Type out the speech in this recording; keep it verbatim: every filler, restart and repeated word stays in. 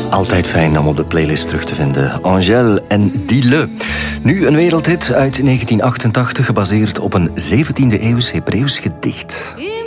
Altijd fijn om op de playlist terug te vinden. Angèle en Dis-le. Nu een wereldhit uit negentien achtentachtig, gebaseerd op een zeventiende eeuws Hebreeuws gedicht.